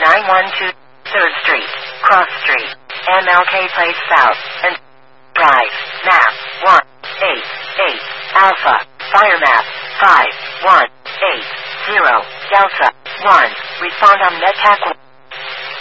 912 3rd Street, Cross Street, MLK Place South, and Drive, map 188, Alpha, fire map 5180, Delta 1, respond on NetTac